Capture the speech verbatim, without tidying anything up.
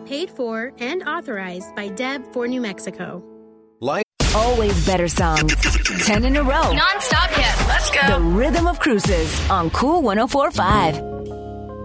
Paid for and authorized by Deb for New Mexico. Like always better songs. Ten in a row. Non-stop hit. Let's go. The Rhythm of Cruises on Cool one oh four point five.